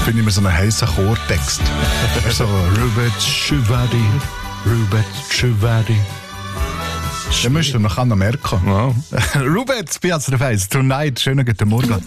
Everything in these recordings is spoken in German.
finde ich mir so einen heissen Chortext. So, Rubet Chuvadi, Rubet Chuvadi. Den müsst ihr noch merken. Wow. Rubet, Piazza Feiss, Tonight, schönen guten Morgen.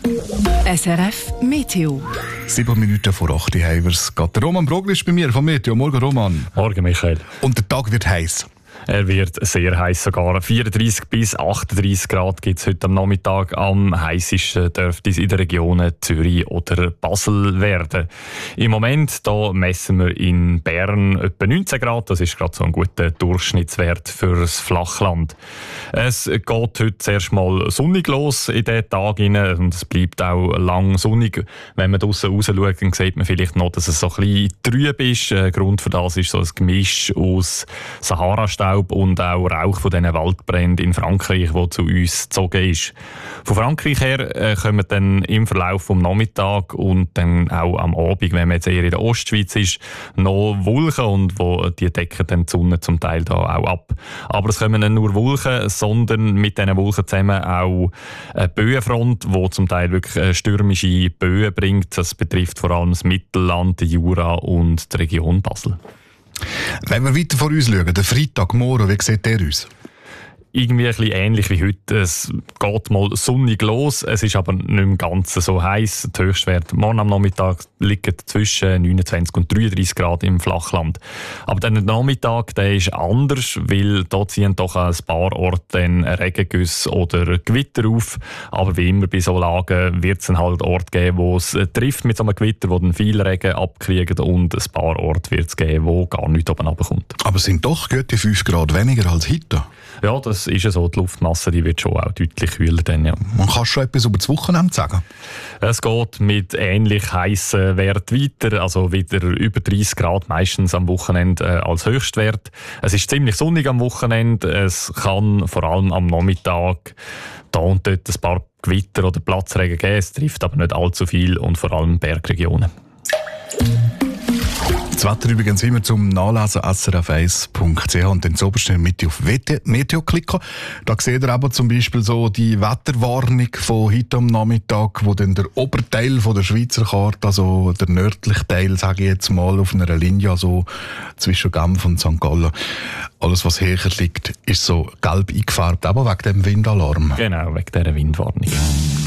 SRF Meteo. 7 Minuten vor 8 Uhr haben wir es. Der Roman Brogli ist bei mir vom Meteo. Morgen, Roman. Morgen, Michael. Und der Tag wird heiß. Er wird sehr heiß sogar. 34 bis 38 Grad gibt es heute am Nachmittag. Am heißesten dürfte es in den Regionen Zürich oder Basel werden. Im Moment da messen wir in Bern etwa 19 Grad. Das ist gerade so ein guter Durchschnittswert fürs Flachland. Es geht heute zuerst mal sonnig los in diesen Tag rein und es bleibt auch lang sonnig. Wenn man draussen raus schaut, dann sieht man vielleicht noch, dass es so ein bisschen trüb ist. Grund für das ist so ein Gemisch aus Sahara-Staub und auch Rauch von diesen Waldbränden in Frankreich, der zu uns gezogen ist. Von Frankreich her kommen dann im Verlauf des Nachmittags und dann auch am Abend, wenn man jetzt eher in der Ostschweiz ist, noch Wolken und die decken dann die Sonne zum Teil da auch ab. Aber es kommen nicht nur Wolken, sondern mit diesen Wolken zusammen auch eine Böenfront, die zum Teil wirklich stürmische Böen bringt. Das betrifft vor allem das Mittelland, den Jura und die Region Basel. Wenn wir weiter vor uns schauen, der Freitagmorgen, wie sieht der aus? Irgendwie ein bisschen ähnlich wie heute. Es geht mal sonnig los, es ist aber nicht mehr ganz so heiß. Der Höchstwert morgen am Nachmittag liegt zwischen 29 und 33 Grad im Flachland. Aber der Nachmittag, der ist anders, weil da ziehen doch ein paar Orte Regengüsse oder Gewitter auf. Aber wie immer bei so Lagen wird es dann halt Orte geben, wo es trifft mit so einem Gewitter, wo dann viel Regen abkriegen und ein paar Orte wird es geben, wo gar nichts oben runterkommt. Aber es sind doch gute 5 Grad weniger als heute. Ja, das ist ja so. Die Luftmasse die wird schon auch deutlich kühler. Dann, ja. Man kann schon etwas über das Wochenende sagen. Es geht mit ähnlich heissen Werten weiter, also wieder über 30 Grad meistens am Wochenende als Höchstwert. Es ist ziemlich sonnig am Wochenende. Es kann vor allem am Nachmittag da und dort ein paar Gewitter oder Platzregen geben. Es trifft aber nicht allzu viel und vor allem Bergregionen. Das Wetter übrigens immer zum Nachlesen srf1.ch und dann zuoberst mit auf Meteo klicken. Da seht ihr aber zum Beispiel so die Wetterwarnung von heute am Nachmittag, wo dann der Oberteil von der Schweizer Karte, also der nördliche Teil, sage ich jetzt mal, auf einer Linie, also zwischen Genf und St. Gallen, alles was höher liegt, ist so gelb eingefärbt, aber wegen dem Windalarm. Genau, wegen dieser Windwarnung.